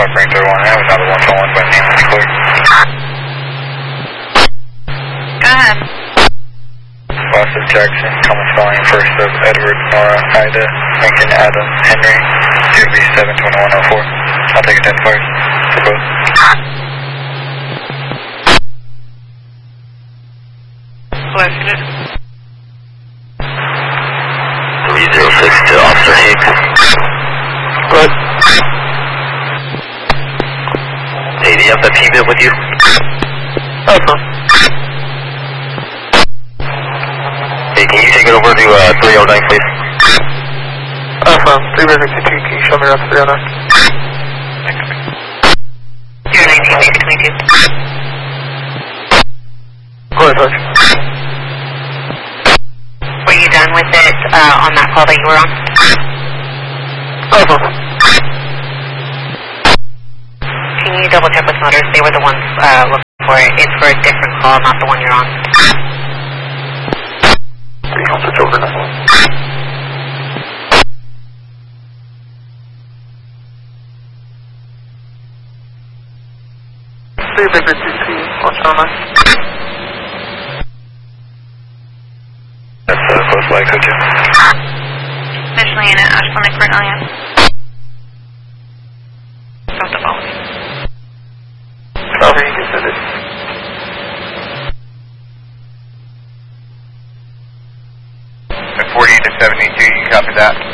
Range 31, I have another one calling by name and clear. Go ahead. Boston Jackson, Common Spelling, first of Edward, Nora, Ida, Lincoln, Adam, Henry, 2B72104. I'll take 10 fires for both. Bless you. 306 to Officer Higgs. Good. Hey, do you have that P-bit with you? Alpha. Hey, can you take it over to 309, please? Alpha, 352, can you show me around 309? 019, maybe 22. Go ahead, Sarge. Were you done with it on that call that you were on? Alpha. Can you double check with motors? They were the ones looking for it. It's for a different call, not the one you're on. I'll switch over now. That's close by, could you? Initially in Ashland, Cornelia. Stop the phone. Copy, you can send it. At 40 to 72, you copy that?